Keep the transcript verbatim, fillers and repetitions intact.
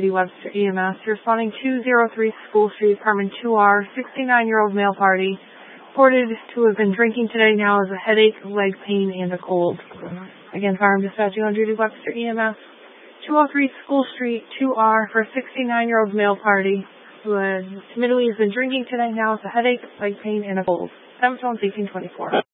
Webster E M S, responding two oh three School Street, apartment two R, sixty-nine-year-old male party, reported to have been drinking today, now has a headache, leg pain, and a cold. Again, fire and dispatching on duty, Webster E M S, two oh three School Street, two R, for a sixty-nine-year-old male party, who has admittedly has been drinking today, now has a headache, leg pain, and a cold. seven eighteen twenty-four.